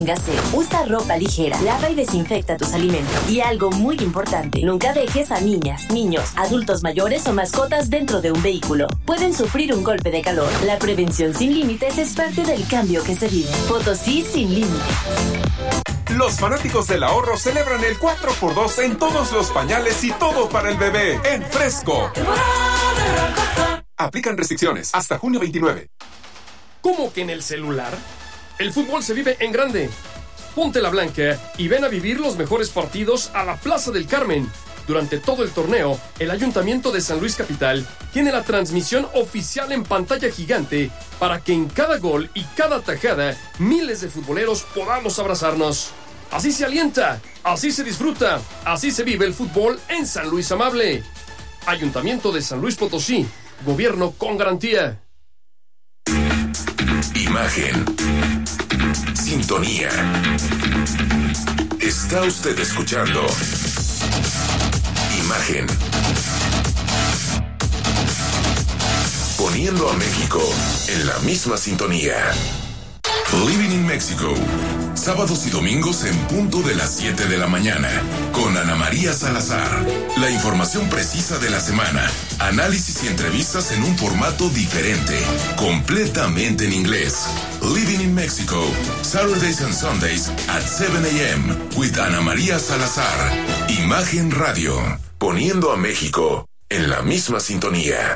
Póngase, usa ropa ligera, lava y desinfecta tus alimentos. Y algo muy importante, nunca dejes a niñas, niños, adultos mayores o mascotas dentro de un vehículo. Pueden sufrir un golpe de calor. La prevención sin límites es parte del cambio que se vive. Potosí sin límites. Los fanáticos del ahorro celebran el 4x2 en todos los pañales y todo para el bebé en Fresco. Aplican restricciones hasta junio 29. ¿Cómo que en el celular? El fútbol se vive en grande. Ponte la blanca y ven a vivir los mejores partidos a la Plaza del Carmen. Durante todo el torneo, el Ayuntamiento de San Luis Capital tiene la transmisión oficial en pantalla gigante para que en cada gol y cada tajada miles de futboleros podamos abrazarnos. Así se alienta, así se disfruta, así se vive el fútbol en San Luis Amable. Ayuntamiento de San Luis Potosí, gobierno con garantía. Imagen. Sintonía. Está usted escuchando Imagen. Poniendo a México en la misma sintonía. Living in Mexico. Sábados y domingos en punto de las 7 de la mañana. Con Ana María Salazar. La información precisa de la semana. Análisis y entrevistas en un formato diferente. Completamente en inglés. Living in Mexico. Saturdays and Sundays at 7 a.m. with Ana María Salazar. Imagen Radio. Poniendo a México en la misma sintonía.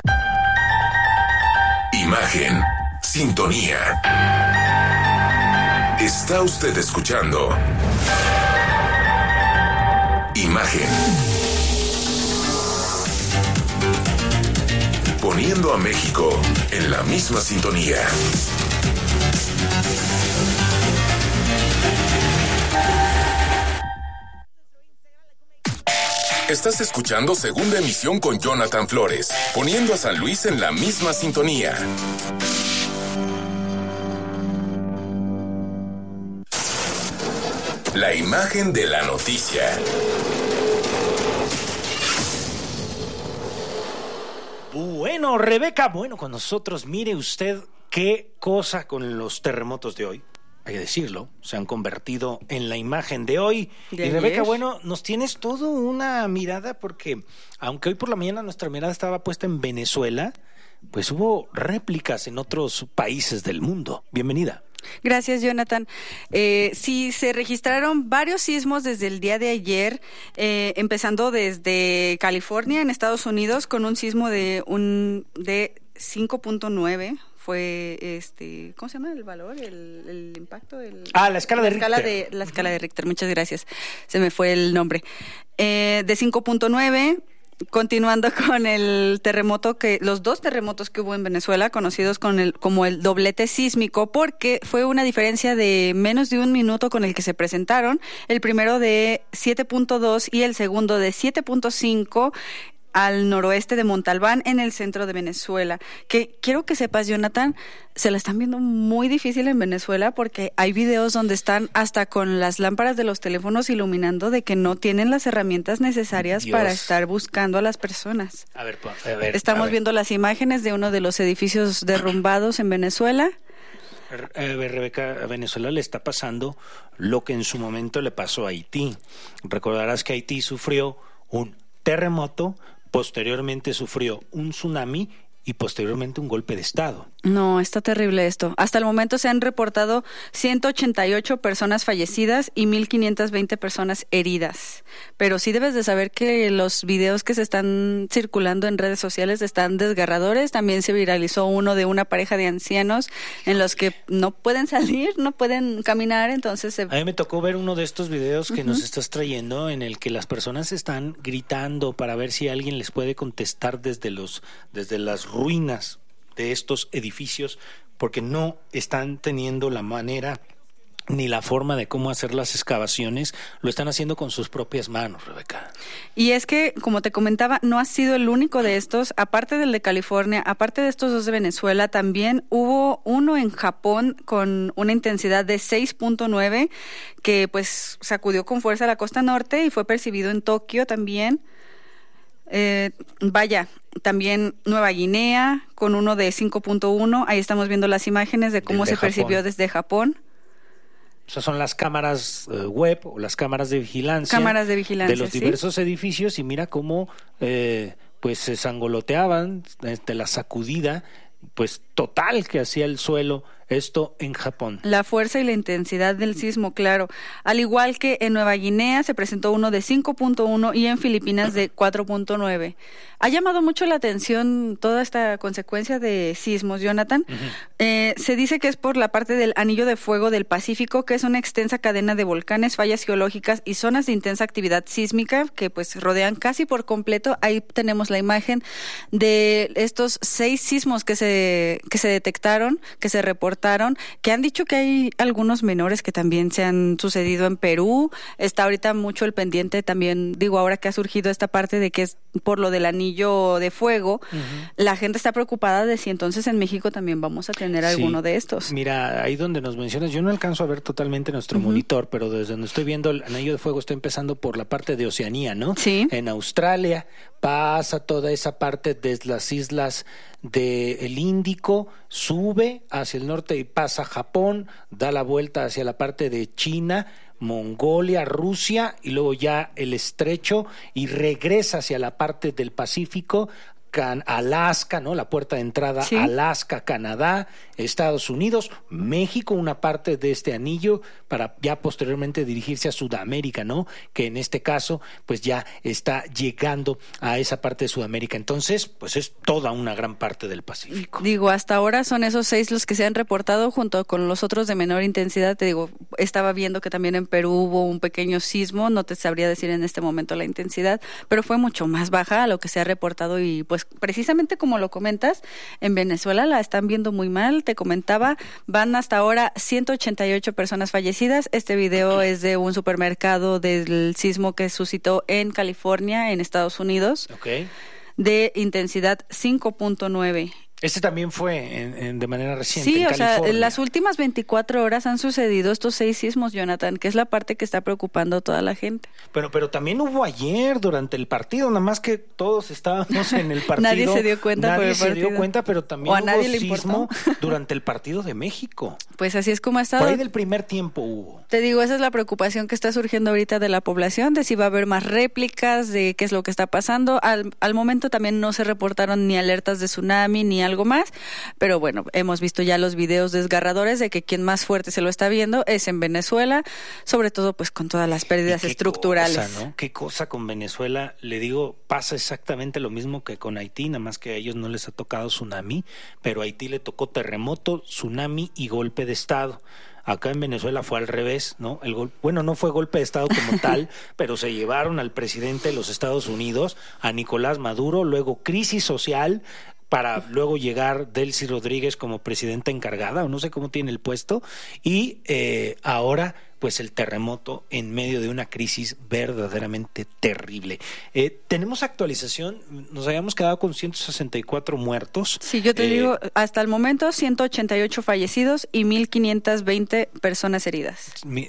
Imagen. Sintonía. Está usted escuchando Imagen. Poniendo a México en la misma sintonía. Estás escuchando Segunda Emisión con Jonathan Flores, poniendo a San Luis en la misma sintonía. La imagen de la noticia. Bueno, Rebeca, con nosotros, mire usted qué cosa con los terremotos de hoy. Hay que decirlo, se han convertido en la imagen de hoy. Y Rebeca, nos tienes todo una mirada porque, aunque hoy por la mañana nuestra mirada estaba puesta en Venezuela, pues hubo réplicas en otros países del mundo. Bienvenida. Gracias, Jonathan. Sí, se registraron varios sismos desde el día de ayer, empezando desde California, en Estados Unidos, con un sismo de 5.9. Fue, ¿cómo se llama el valor? El impacto. La escala de Richter. La escala de Richter, muchas gracias. Se me fue el nombre. De 5.9. Continuando con el terremoto los dos terremotos que hubo en Venezuela, conocidos como el doblete sísmico, porque fue una diferencia de menos de un minuto con el que se presentaron, el primero de 7.2 y el segundo de 7.5 al noroeste de Montalbán, en el centro de Venezuela. Que quiero que sepas, Jonathan, se la están viendo muy difícil en Venezuela porque hay videos donde están hasta con las lámparas de los teléfonos iluminando de que no tienen las herramientas necesarias para estar buscando a las personas. A ver. Estamos viendo las imágenes de uno de los edificios derrumbados en Venezuela. Rebeca, a Venezuela le está pasando lo que en su momento le pasó a Haití. Recordarás que Haití sufrió un terremoto, posteriormente sufrió un tsunami y posteriormente un golpe de estado. No, está terrible esto. Hasta el momento se han reportado 188 personas fallecidas y 1,520 personas heridas. Pero sí debes de saber que los videos que se están circulando en redes sociales están desgarradores. También se viralizó uno de una pareja de ancianos en los que no pueden salir, no pueden caminar, entonces... A mí me tocó ver uno de estos videos que nos estás trayendo en el que las personas están gritando para ver si alguien les puede contestar desde las ruinas de estos edificios, porque no están teniendo la manera ni la forma de cómo hacer las excavaciones. Lo están haciendo con sus propias manos, Rebeca. Y es que, como te comentaba, no ha sido el único de estos. Aparte del de California, aparte de estos dos de Venezuela, también hubo uno en Japón con una intensidad de 6.9 que pues sacudió con fuerza la costa norte y fue percibido en Tokio también. También Nueva Guinea con uno de 5.1. Ahí estamos viendo las imágenes de cómo se percibió desde Japón. O sea, son las cámaras web o las cámaras de vigilancia. De los diversos edificios, y mira cómo pues se sangoloteaban de la sacudida pues total que hacía el suelo, esto en Japón. La fuerza y la intensidad del sismo, claro. Al igual que en Nueva Guinea se presentó uno de 5.1 y en Filipinas de 4.9. Ha llamado mucho la atención toda esta consecuencia de sismos, Jonathan. Se dice que es por la parte del Anillo de Fuego del Pacífico, que es una extensa cadena de volcanes, fallas geológicas y zonas de intensa actividad sísmica que pues rodean casi por completo. Ahí tenemos la imagen de estos 6 sismos que se detectaron, que se reportaron, que han dicho que hay algunos menores que también se han sucedido en Perú. Está ahorita mucho el pendiente también, digo, ahora que ha surgido esta parte de que es por lo del Anillo de Fuego, la gente está preocupada de si entonces en México también vamos a tener alguno de estos. Mira, ahí donde nos mencionas, yo no alcanzo a ver totalmente nuestro monitor, pero desde donde estoy viendo el Anillo de Fuego está empezando por la parte de Oceanía, ¿no? Sí. En Australia, pasa toda esa parte desde las islas del Índico, sube hacia el norte y pasa a Japón, da la vuelta hacia la parte de China, Mongolia, Rusia, y luego ya el estrecho, y regresa hacia la parte del Pacífico, Alaska, ¿no? La puerta de entrada, sí. Alaska, Canadá, Estados Unidos, México, una parte de este anillo, para ya posteriormente dirigirse a Sudamérica, ¿no? Que en este caso, pues ya está llegando a esa parte de Sudamérica. Entonces, pues es toda una gran parte del Pacífico. Digo, hasta ahora son esos 6 los que se han reportado junto con los otros de menor intensidad. Te digo, estaba viendo que también en Perú hubo un pequeño sismo, no te sabría decir en este momento la intensidad, pero fue mucho más baja a lo que se ha reportado y pues precisamente como lo comentas, en Venezuela la están viendo muy mal. Te comentaba, van hasta ahora 188 personas fallecidas. Este video es de un supermercado del sismo que suscitó en California, en Estados Unidos, de intensidad 5.9. Este también fue de manera reciente. Sí, en California. Sea, en las últimas 24 horas han sucedido estos 6 sismos, Jonathan, que es la parte que está preocupando a toda la gente. Pero también hubo ayer durante el partido, nada más que todos estábamos en el partido. Nadie se dio cuenta. Nadie se dio cuenta, pero también hubo sismo durante el partido de México. Pues así es como ha estado. Por ahí del primer tiempo hubo. Te digo, esa es la preocupación que está surgiendo ahorita de la población, de si va a haber más réplicas, de qué es lo que está pasando. Al momento también no se reportaron ni alertas de tsunami ni algo más, pero bueno, hemos visto ya los videos desgarradores de que quien más fuerte se lo está viendo es en Venezuela, sobre todo pues con todas las pérdidas estructurales. Cosa, ¿no? Qué cosa con Venezuela, le digo, pasa exactamente lo mismo que con Haití, nada más que a ellos no les ha tocado tsunami, pero a Haití le tocó terremoto, tsunami y golpe de estado. Acá en Venezuela fue al revés, ¿no? No fue golpe de estado como tal, pero se llevaron al presidente de los Estados Unidos, a Nicolás Maduro, luego crisis social, para luego llegar Delcy Rodríguez como presidenta encargada, o no sé cómo tiene el puesto, y ahora pues el terremoto en medio de una crisis verdaderamente terrible. Tenemos actualización, nos habíamos quedado con 164 muertos. Sí, yo te digo, hasta el momento 188 fallecidos y 1,520 personas heridas.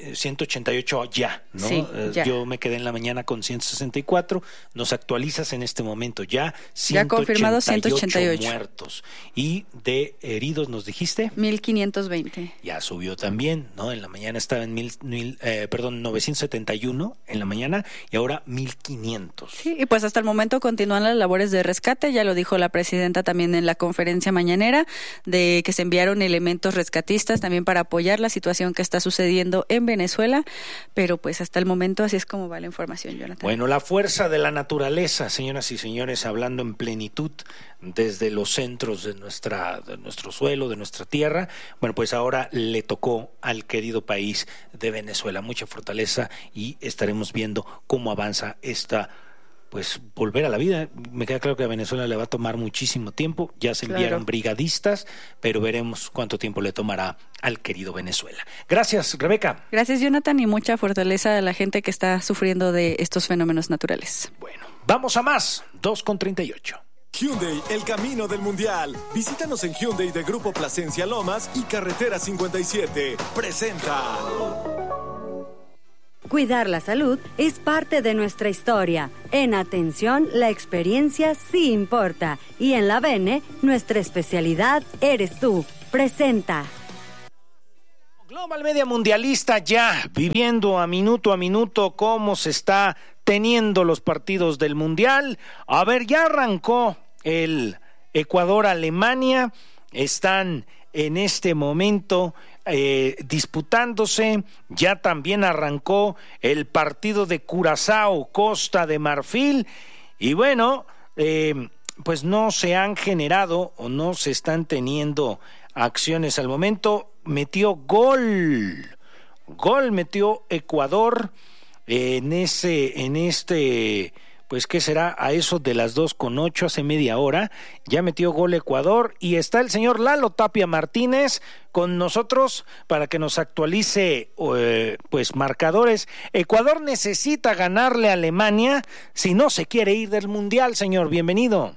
188 ya, ¿no? Sí, ya. Yo me quedé en la mañana con 164, nos actualizas en este momento ya 188 ya confirmado 188 muertos. Y de heridos nos dijiste 1,520. Ya subió también, ¿no? En la mañana estaba en 971 en la mañana y ahora 1,500. Sí, y pues hasta el momento continúan las labores de rescate, ya lo dijo la presidenta también en la conferencia mañanera, de que se enviaron elementos rescatistas también para apoyar la situación que está sucediendo en Venezuela, pero pues hasta el momento así es como va la información, Jonathan. Bueno, la fuerza de la naturaleza, señoras y señores, hablando en plenitud desde los centros de nuestro suelo, de nuestra tierra. Bueno, pues ahora le tocó al querido país de Venezuela mucha fortaleza y estaremos viendo cómo avanza esta, pues, volver a la vida. Me queda claro que a Venezuela le va a tomar muchísimo tiempo, ya se enviaron brigadistas, pero veremos cuánto tiempo le tomará al querido Venezuela. Gracias, Rebeca. Gracias, Jonathan, y mucha fortaleza a la gente que está sufriendo de estos fenómenos naturales. Bueno, vamos a más, 2:38. Hyundai, el camino del mundial. Visítanos en Hyundai de Grupo Plasencia Lomas y Carretera 57. Presenta. Cuidar la salud es parte de nuestra historia. En Atención, la experiencia sí importa. Y en la Bene, nuestra especialidad eres tú. Presenta. Global Media Mundialista ya viviendo a minuto cómo se está teniendo los partidos del Mundial. A ver, ya arrancó el Ecuador-Alemania. Están en este momento disputándose. Ya también arrancó el partido de Curazao, Costa de Marfil. Y bueno, pues no se han generado o no se están teniendo acciones al momento. Metió gol metió Ecuador en este, pues qué será, a eso de las 2:08, hace media hora, ya metió gol Ecuador, y está el señor Lalo Tapia Martínez con nosotros para que nos actualice pues marcadores. Ecuador necesita ganarle a Alemania si no se quiere ir del Mundial, señor, bienvenido.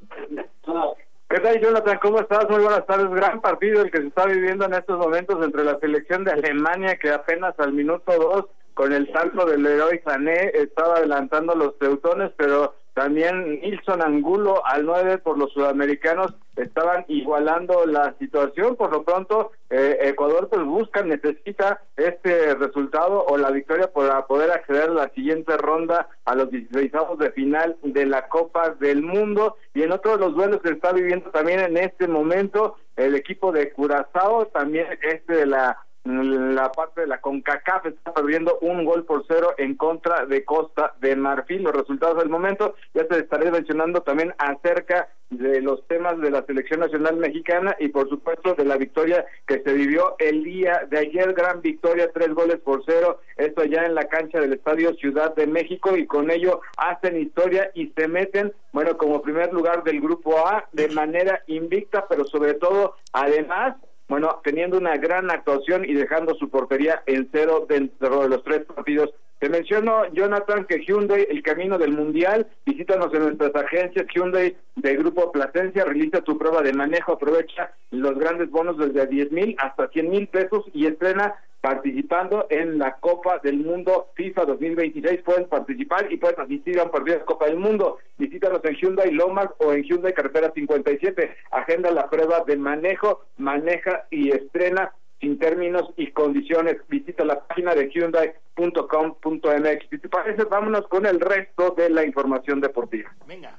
¿Qué tal, Jonathan? ¿Cómo estás? Muy buenas tardes. Gran partido el que se está viviendo en estos momentos entre la selección de Alemania, que apenas al minuto 2, con el salto del Leroy Sané, estaba adelantando a los teutones, pero también Nilson Angulo al 9 por los sudamericanos estaban igualando la situación. Por lo pronto, Ecuador pues necesita este resultado o la victoria para poder acceder a la siguiente ronda, a los 16avos de final de la Copa del Mundo. Y en otro de los duelos que se está viviendo también en este momento, el equipo de Curazao, también de la parte de la CONCACAF, está perdiendo 1-0 en contra de Costa de Marfil. Los resultados del momento, ya te estaré mencionando también acerca de los temas de la selección nacional mexicana y por supuesto de la victoria que se vivió el día de ayer. Gran victoria, 3-0, esto ya en la cancha del Estadio Ciudad de México, y con ello hacen historia y se meten, bueno, como primer lugar del Grupo A de manera invicta, pero sobre todo, además, bueno, teniendo una gran actuación y dejando su portería en 0 dentro de los 3 partidos. Te menciono, Jonathan, que Hyundai, el camino del Mundial. Visítanos en nuestras agencias Hyundai de Grupo Plasencia, realiza tu prueba de manejo, aprovecha los grandes bonos desde 10,000 hasta 100,000 pesos y estrena participando en la Copa del Mundo FIFA 2026. Pueden participar y pueden asistir a un partido de Copa del Mundo. Visítanos en Hyundai Lomas o en Hyundai Carretera 57. Agenda la prueba de manejo, maneja y estrena sin términos y condiciones. Visita la página de hyundai.com.mx. Si te parece, vámonos con el resto de la información deportiva. Venga.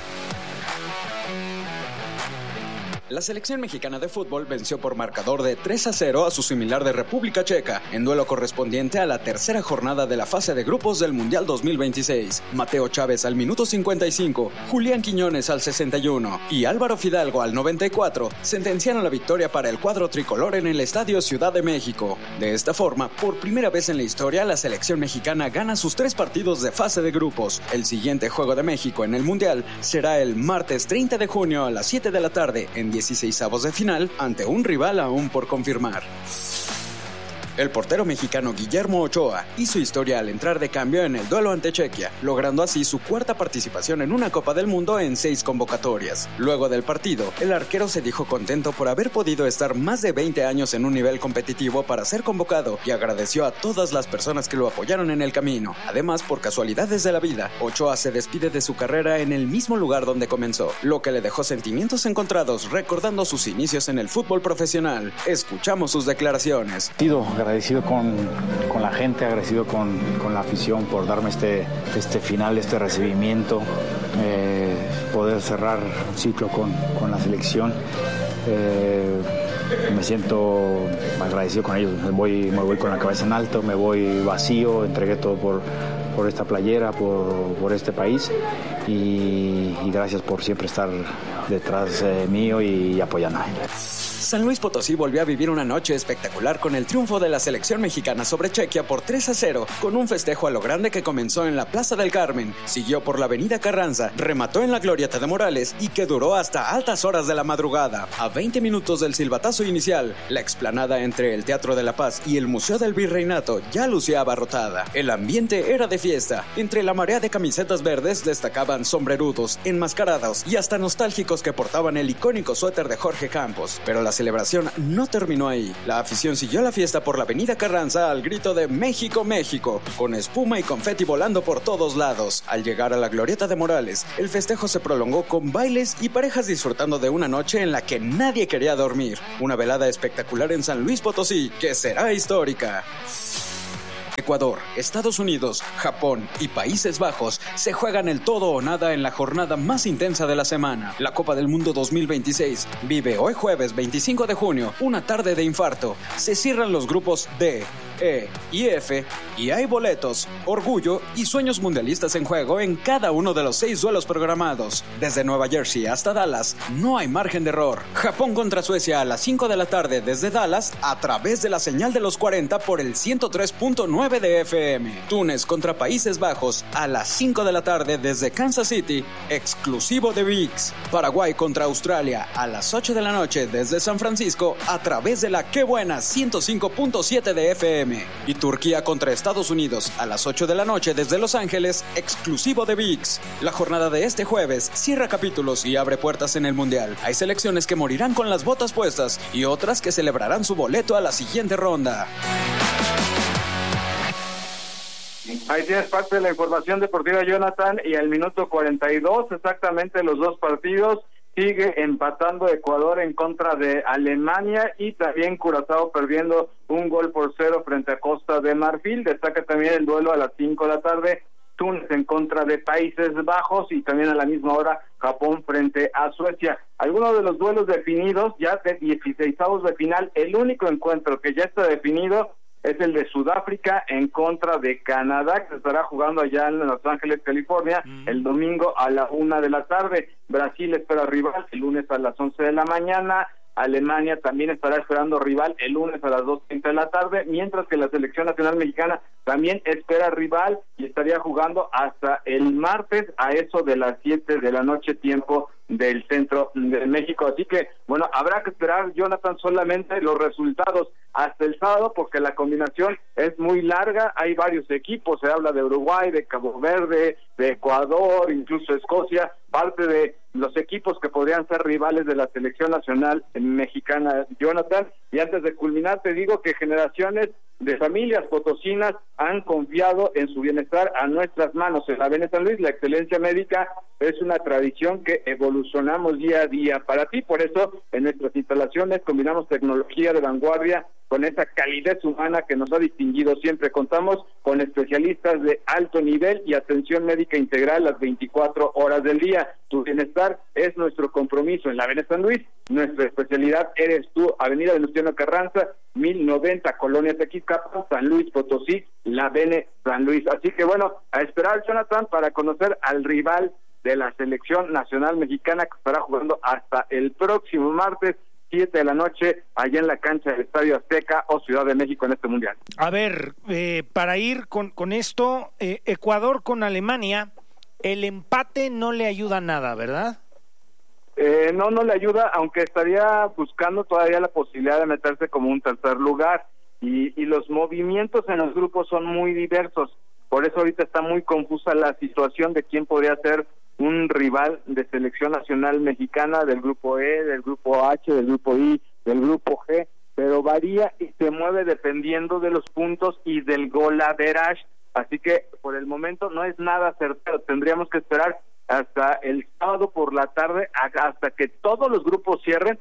La selección mexicana de fútbol venció por marcador de 3-0 a su similar de República Checa, en duelo correspondiente a la tercera jornada de la fase de grupos del Mundial 2026. Mateo Chávez al minuto 55, Julián Quiñones al 61 y Álvaro Fidalgo al 94 sentenciaron la victoria para el cuadro tricolor en el Estadio Ciudad de México. De esta forma, por primera vez en la historia, la selección mexicana gana sus 3 partidos de fase de grupos. El siguiente juego de México en el Mundial será el martes 30 de junio a las 7 de la tarde en 16avos de final ante un rival aún por confirmar. El portero mexicano Guillermo Ochoa hizo historia al entrar de cambio en el duelo ante Chequia, logrando así su 4ª participación en una Copa del Mundo en 6 convocatorias. Luego del partido, el arquero se dijo contento por haber podido estar más de 20 años en un nivel competitivo para ser convocado y agradeció a todas las personas que lo apoyaron en el camino. Además, por casualidades de la vida, Ochoa se despide de su carrera en el mismo lugar donde comenzó, lo que le dejó sentimientos encontrados recordando sus inicios en el fútbol profesional. Escuchamos sus declaraciones. Agradecido con la gente, agradecido con la afición por darme este final, este recibimiento, poder cerrar un ciclo con la selección. Me siento agradecido con ellos, me voy con la cabeza en alto, me voy vacío, entregué todo por esta playera, por este país y gracias por siempre estar detrás mío y apoyándome. San Luis Potosí volvió a vivir una noche espectacular con el triunfo de la selección mexicana sobre Chequia por 3-0, con un festejo a lo grande que comenzó en la Plaza del Carmen, siguió por la Avenida Carranza, remató en la Glorieta de Morales y que duró hasta altas horas de la madrugada. A 20 minutos del silbatazo inicial, la explanada entre el Teatro de la Paz y el Museo del Virreinato ya lucía abarrotada. El ambiente era de fiesta. fiesta. Entre la marea de camisetas verdes destacaban sombrerudos, enmascarados y hasta nostálgicos que portaban el icónico suéter de Jorge Campos. Pero la celebración no terminó ahí. La afición siguió la fiesta por la avenida Carranza al grito de México, México, con espuma y confeti volando por todos lados. Al llegar a la glorieta de Morales, el festejo se prolongó con bailes y parejas disfrutando de una noche en la que nadie quería dormir. Una velada espectacular en San Luis Potosí que será histórica. Ecuador, Estados Unidos, Japón y Países Bajos se juegan el todo o nada en la jornada más intensa de la semana. La Copa del Mundo 2026 vive hoy jueves 25 de junio una tarde de infarto. Se cierran los grupos D, E y F y hay boletos, orgullo y sueños mundialistas en juego en cada uno de los 6 duelos programados. Desde Nueva Jersey hasta Dallas no hay margen de error. Japón contra Suecia a las 5 de la tarde desde Dallas a través de la señal de los 40 por el 103.9 de FM. Túnez contra Países Bajos a las 5 de la tarde desde Kansas City, exclusivo de ViX. Paraguay contra Australia a las 8 de la noche desde San Francisco a través de la Qué Buena 105.7 de FM. Y Turquía contra Estados Unidos a las 8 de la noche desde Los Ángeles, exclusivo de ViX. La jornada de este jueves cierra capítulos y abre puertas en el Mundial. Hay selecciones que morirán con las botas puestas y otras que celebrarán su boleto a la siguiente ronda. Ahí tienes parte de la información deportiva, Jonathan, y al minuto 42, exactamente los dos partidos, sigue empatando Ecuador en contra de Alemania y también Curazao perdiendo 1-0 frente a Costa de Marfil. Destaca también el duelo a las 5 de la tarde, Túnez en contra de Países Bajos y también a la misma hora Japón frente a Suecia. Algunos de los duelos definidos ya de 16avos de final, el único encuentro que ya está definido es el de Sudáfrica en contra de Canadá, que se estará jugando allá en Los Ángeles, California, el domingo a la 1 de la tarde. Brasil espera rival el lunes a las 11 de la mañana. Alemania también estará esperando rival el lunes a las 2:30 de la tarde, mientras que la selección nacional mexicana también espera rival y estaría jugando hasta el martes a eso de las 7 de la noche, tiempo del centro de México. Así que, bueno, habrá que esperar, Jonathan, solamente los resultados hasta el sábado, porque la combinación es muy larga. Hay varios equipos, se habla de Uruguay, de Cabo Verde, de Ecuador, incluso Escocia, parte de los equipos que podrían ser rivales de la selección nacional mexicana, Jonathan. Y antes de culminar, te digo que generaciones de familias potosinas han confiado en su bienestar a nuestras manos. En la Bene San Luis, la excelencia médica es una tradición que evolucionamos día a día para ti. Por eso, en nuestras instalaciones combinamos tecnología de vanguardia con esa calidez humana que nos ha distinguido siempre. Contamos con especialistas de alto nivel y atención médica integral las 24 horas del día. Tu bienestar es nuestro compromiso. En la Bene San Luis, nuestra especialidad eres tú. Avenida Venustiano Carranza, 1090, Colonia Tequiscapa, San Luis Potosí, la Bene San Luis. Así que bueno, a esperar, Jonathan, para conocer al rival de la selección nacional mexicana que estará jugando hasta el próximo martes, 7 de la noche, allá en la cancha del Estadio Azteca o Ciudad de México en este Mundial. A ver, para ir con esto, Ecuador con Alemania, el empate no le ayuda nada, ¿verdad? No le ayuda, aunque estaría buscando todavía la posibilidad de meterse como un tercer lugar, y los movimientos en los grupos son muy diversos. Por eso ahorita está muy confusa la situación de quién podría ser un rival de selección nacional mexicana del grupo E, del grupo H, del grupo I, del grupo G, pero varía y se mueve dependiendo de los puntos y del goal average. Así que por el momento no es nada certero. Tendríamos que esperar hasta el sábado por la tarde, hasta que todos los grupos cierren,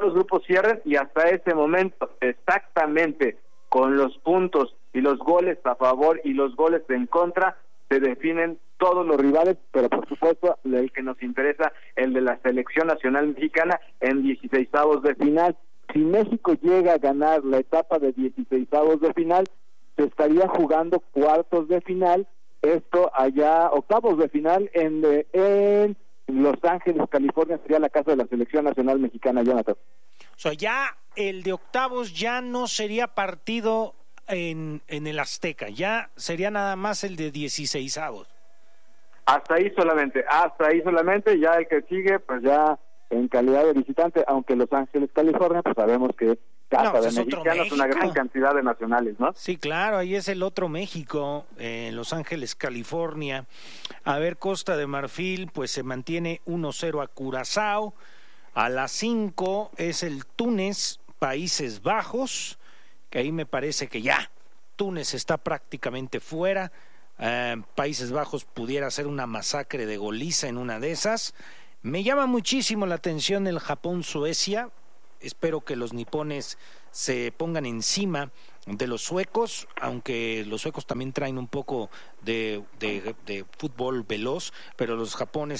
y hasta ese momento exactamente con los puntos y los goles a favor y los goles en contra se definen todos los rivales, pero por supuesto el que nos interesa, el de la selección nacional mexicana en 16avos de final. Si México llega a ganar la etapa de 16avos de final, se estaría jugando cuartos de final, esto allá, octavos de final en Los Ángeles, California, sería la casa de la selección nacional mexicana, Jonathan. O sea, ya el de octavos ya no sería partido en el Azteca, ya sería nada más el de 16avos. Hasta ahí solamente, ya el que sigue, pues ya en calidad de visitante, aunque Los Ángeles, California, pues sabemos que casa de mexicanos, una gran cantidad de nacionales, ¿no? Sí, claro, ahí es el otro México, en Los Ángeles, California. A ver, Costa de Marfil, pues se mantiene 1-0 a Curazao. A las 5 es el Túnez, Países Bajos, que ahí me parece que ya Túnez está prácticamente fuera. Países Bajos pudiera hacer una masacre de goliza en una de esas. Me llama muchísimo la atención el Japón-Suecia. Espero que los nipones se pongan encima de los suecos, aunque los suecos también traen un poco de fútbol veloz, pero los Japón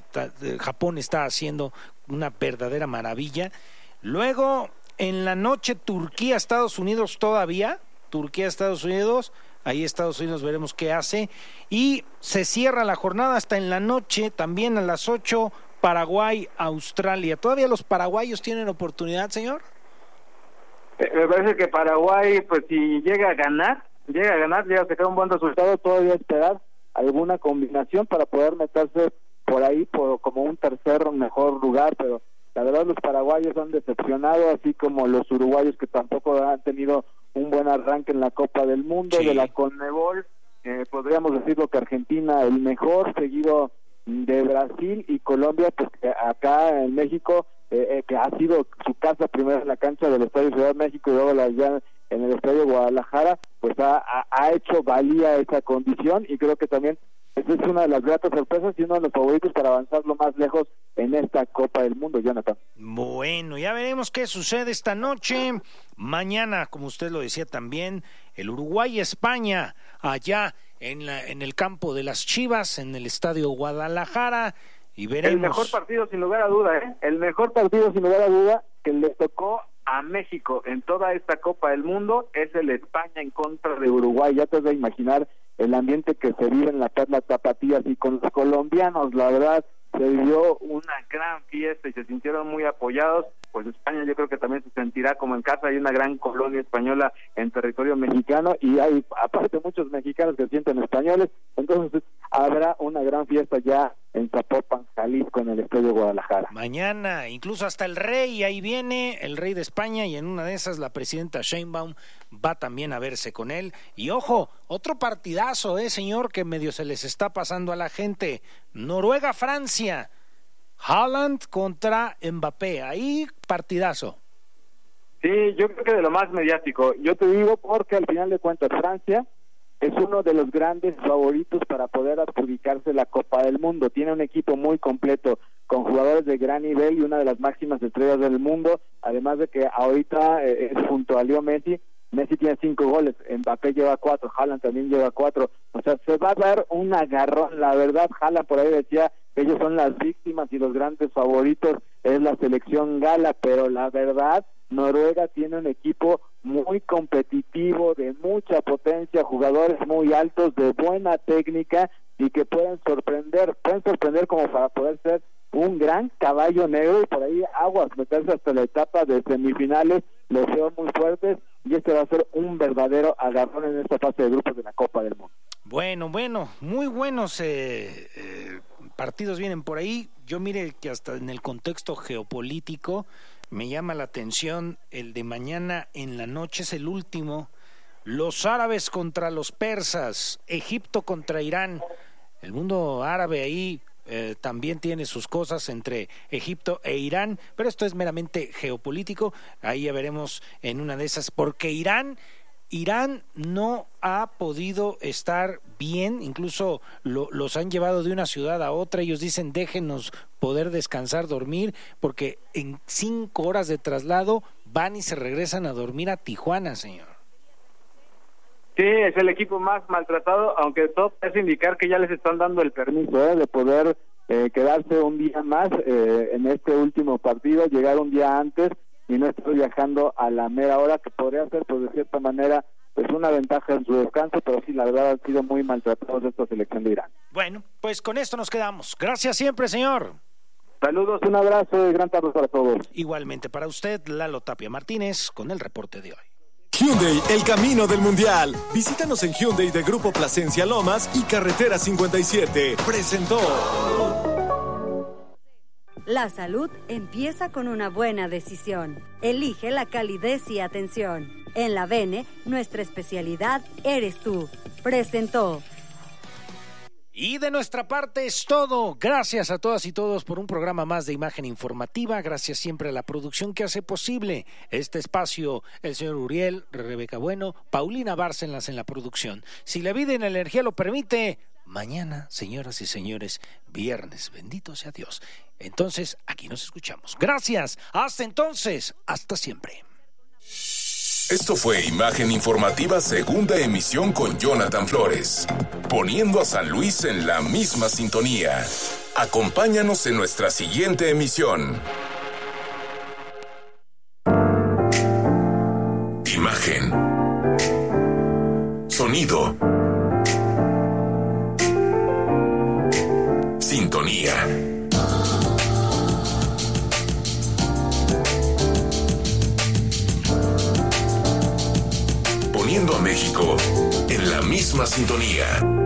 está haciendo una verdadera maravilla. Luego, en la noche, Turquía-Estados Unidos todavía. Turquía-Estados Unidos. Ahí Estados Unidos veremos qué hace. Y se cierra la jornada hasta en la noche, también a las 8, Paraguay-Australia. ¿Todavía los paraguayos tienen oportunidad, señor? Me parece que Paraguay, pues si llega a ganar, llega a sacar un buen resultado, todavía esperar alguna combinación para poder meterse por ahí como un tercer mejor lugar, pero la verdad los paraguayos han decepcionado, así como los uruguayos que tampoco han tenido un buen arranque en la Copa del Mundo, sí. De la CONMEBOL, podríamos decirlo que Argentina el mejor, seguido de Brasil y Colombia, pues acá en México, que ha sido su casa primero en la cancha del Estadio Ciudad de México y luego allá en el Estadio Guadalajara, pues ha hecho valía esa condición, y creo que también esa es una de las gratas sorpresas y uno de los favoritos para avanzar lo más lejos en esta Copa del Mundo, Jonathan. Bueno, ya veremos qué sucede esta noche. Mañana, como usted lo decía también, el Uruguay-España, allá en el campo de las Chivas, en el Estadio Guadalajara, y veremos. El mejor partido sin lugar a duda, el mejor partido sin lugar a duda que le tocó a México en toda esta Copa del Mundo es el España en contra de Uruguay. Ya te vas a imaginar el ambiente que se vive en la Perla Tapatía, y con los colombianos, la verdad, se vivió una gran fiesta y se sintieron muy apoyados. Pues España yo creo que también se sentirá como en casa. Hay una gran colonia española en territorio mexicano y hay aparte muchos mexicanos que se sienten españoles, entonces habrá una gran fiesta ya en Zapopan, Jalisco, en el Estadio Guadalajara. Mañana, incluso hasta el rey, ahí viene el rey de España, y en una de esas la presidenta Sheinbaum va también a verse con él. Y ojo, otro partidazo, señor, que medio se les está pasando a la gente. Noruega-Francia. Haaland contra Mbappé, ahí partidazo. Sí, yo creo que de lo más mediático. Yo te digo porque al final de cuentas Francia es uno de los grandes favoritos para poder adjudicarse la Copa del Mundo. Tiene un equipo muy completo, con jugadores de gran nivel y una de las máximas estrellas del mundo, además de que ahorita es junto a Leo Messi. Messi tiene 5 goles, Mbappé lleva 4, Haaland también lleva 4, o sea, se va a dar un agarrón. La verdad, Haaland por ahí decía que ellos son las víctimas y los grandes favoritos es la selección gala, pero la verdad, Noruega tiene un equipo muy competitivo, de mucha potencia, jugadores muy altos, de buena técnica y que pueden sorprender como para poder ser un gran caballo negro, y por ahí aguas, meterse hasta la etapa de semifinales, los veo muy fuertes, y este va a ser un verdadero agarrón en esta fase de grupos de la Copa del Mundo. Bueno, muy buenos partidos vienen por ahí. Yo mire que hasta en el contexto geopolítico me llama la atención el de mañana en la noche, es el último. Los árabes contra los persas, Egipto contra Irán. El mundo árabe ahí también tiene sus cosas entre Egipto e Irán, pero esto es meramente geopolítico. Ahí ya veremos en una de esas, porque Irán no ha podido estar bien, incluso los han llevado de una ciudad a otra. Ellos dicen, déjenos poder descansar, dormir, porque en 5 horas de traslado van y se regresan a dormir a Tijuana, señor. Sí, es el equipo más maltratado, aunque todo parece indicar que ya les están dando el permiso de poder quedarse un día más en este último partido, llegar un día antes y no estar viajando a la mera hora, que podría ser, pues de cierta manera, pues una ventaja en su descanso, pero sí, la verdad, han sido muy maltratados esta selección de Irán. Bueno, pues con esto nos quedamos. Gracias siempre, señor. Saludos, un abrazo y gran tarde para todos. Igualmente para usted, Lalo Tapia Martínez, con el reporte de hoy. Hyundai, el camino del mundial. Visítanos en Hyundai de Grupo Plasencia Lomas y Carretera 57. Presentó. La salud empieza con una buena decisión. Elige la calidez y atención. En la Bene, nuestra especialidad eres tú. Presentó. Y de nuestra parte es todo. Gracias a todas y todos por un programa más de Imagen Informativa. Gracias siempre a la producción que hace posible este espacio. El señor Uriel, Rebeca Bueno, Paulina Bárcenas en la producción. Si la vida y la energía lo permite, mañana, señoras y señores, viernes. Bendito sea Dios. Entonces, aquí nos escuchamos. Gracias. Hasta entonces. Hasta siempre. Esto fue Imagen Informativa, segunda emisión con Jonathan Flores, poniendo a San Luis en la misma sintonía. Acompáñanos en nuestra siguiente emisión. Imagen. Sonido. Sintonía. Poniendo a México en la misma sintonía.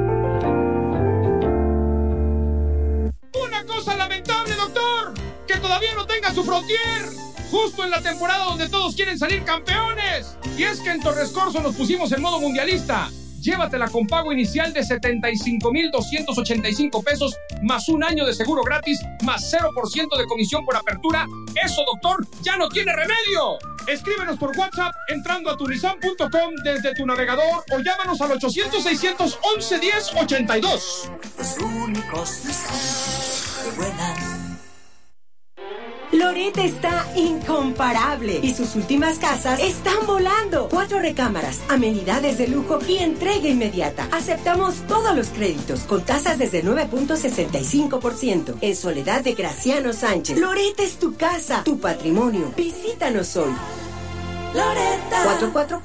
Una cosa lamentable, doctor, que todavía no tenga su Frontier, justo en la temporada donde todos quieren salir campeones. Y es que en Torres Corso nos pusimos en modo mundialista. Llévatela con pago inicial de 75,285 pesos, más un año de seguro gratis, más 0% de comisión por apertura. Eso, doctor, ya no tiene remedio. Escríbenos por WhatsApp entrando a tunisan.com desde tu navegador o llámanos al 800-611-1082. Los únicos Nissan que vuelan. Loret está incomparable y sus últimas casas están volando. 4 recámaras, amenidades de lujo y entrega inmediata. Aceptamos todos los créditos con tasas desde 9.65%. En Soledad de Graciano Sánchez. Loret es tu casa, tu patrimonio. Visítanos hoy. Loretta.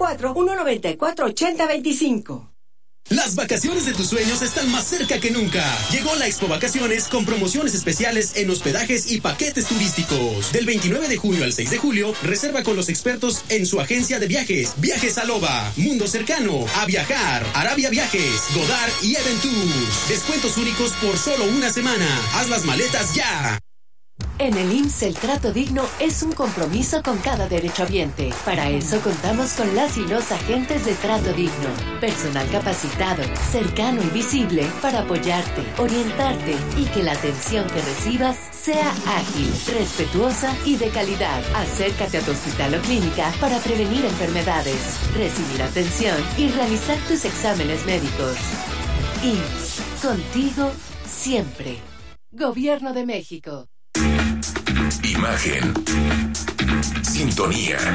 444-194-8025. Las vacaciones de tus sueños están más cerca que nunca. Llegó la Expo Vacaciones con promociones especiales en hospedajes y paquetes turísticos. Del 29 de junio al 6 de julio, reserva con los expertos en su agencia de viajes. Viajes Aloba, Mundo Cercano, A Viajar, Arabia Viajes, Godard y Even Tours. Descuentos únicos por solo una semana. Haz las maletas ya. En el IMSS el trato digno es un compromiso con cada derechohabiente. Para eso contamos con las y los agentes de trato digno. Personal capacitado, cercano y visible para apoyarte, orientarte y que la atención que recibas sea ágil, respetuosa y de calidad. Acércate a tu hospital o clínica para prevenir enfermedades, recibir atención y realizar tus exámenes médicos. IMSS, contigo siempre. Gobierno de México. Imagen. Sintonía.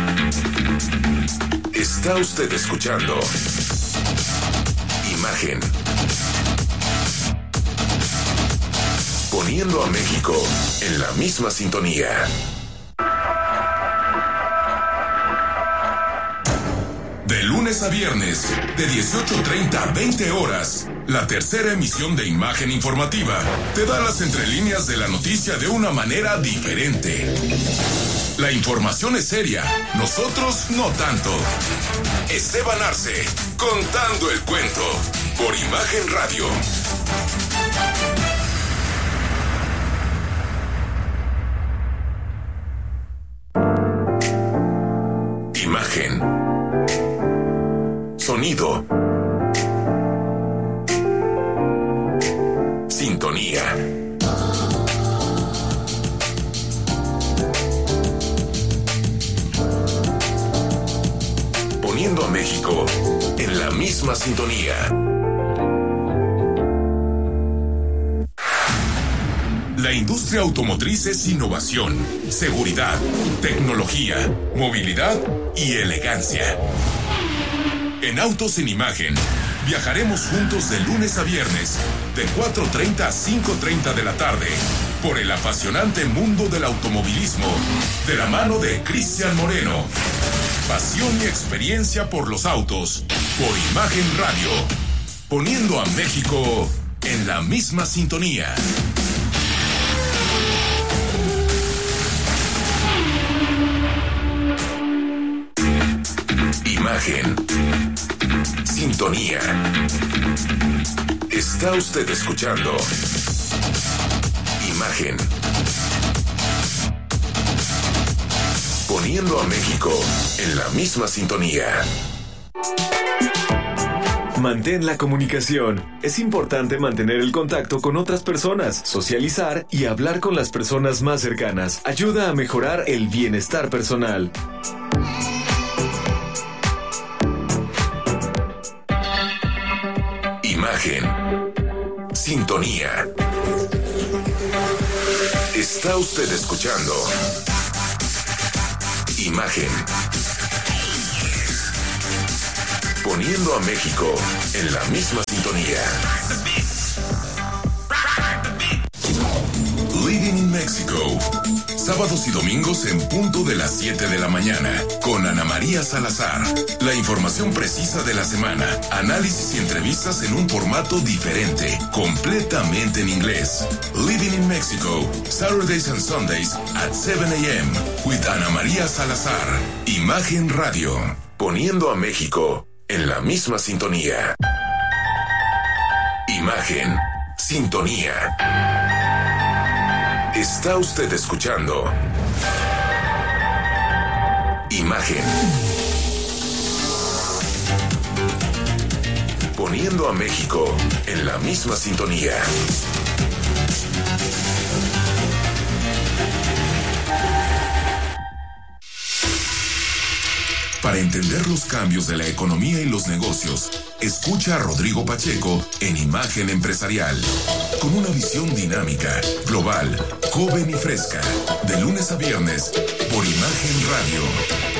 Está usted escuchando Imagen. Poniendo a México en la misma sintonía. De lunes a viernes, de 18:30 a 20 horas, la tercera emisión de Imagen Informativa te da las entrelíneas de la noticia de una manera diferente. La información es seria, nosotros no tanto. Esteban Arce, contando el cuento, por Imagen Radio. Imagen. Sonido. Sintonía. Poniendo a México en la misma sintonía. La industria automotriz es innovación, seguridad, tecnología, movilidad y elegancia. En Autos en Imagen, viajaremos juntos de lunes a viernes, de 4:30 a 5:30 de la tarde, por el apasionante mundo del automovilismo, de la mano de Cristian Moreno. Pasión y experiencia por los autos, por Imagen Radio, poniendo a México en la misma sintonía. Imagen. Sintonía. Está usted escuchando Imagen. Poniendo a México en la misma sintonía. Mantén la comunicación. Es importante mantener el contacto con otras personas, socializar y hablar con las personas más cercanas. Ayuda a mejorar el bienestar personal. Imagen. Sintonía. Está usted escuchando Imagen. Poniendo a México en la misma sintonía. Living in Mexico. Sábados y domingos en punto de las 7 de la mañana. Con Ana María Salazar. La información precisa de la semana. Análisis y entrevistas en un formato diferente. Completamente en inglés. Living in Mexico. Saturdays and Sundays at 7 a.m. With Ana María Salazar. Imagen Radio. Poniendo a México en la misma sintonía. Imagen. Sintonía. Está usted escuchando Imagen. Poniendo a México en la misma sintonía. Para entender los cambios de la economía y los negocios, escucha a Rodrigo Pacheco en Imagen Empresarial, con una visión dinámica, global, joven y fresca, de lunes a viernes, por Imagen Radio.